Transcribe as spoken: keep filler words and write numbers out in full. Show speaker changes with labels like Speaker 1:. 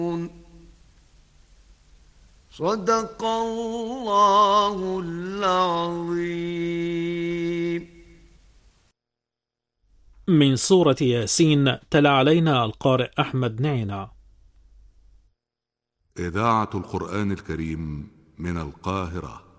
Speaker 1: صدق الله العظيم.
Speaker 2: من سورة ياسين تلا علينا القارئ أحمد نعينا.
Speaker 3: إذاعة القرآن الكريم من القاهرة.